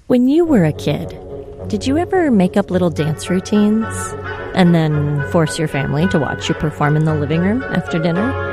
When you were a kid, did you ever make up little dance routines and then force your family to watch you perform in the living room after dinner?